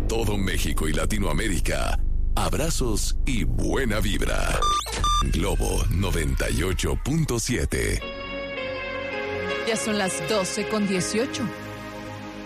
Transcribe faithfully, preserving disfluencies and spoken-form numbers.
todo México y Latinoamérica, abrazos y buena vibra. Globo noventa y ocho punto siete. Ya son las doce con dieciocho.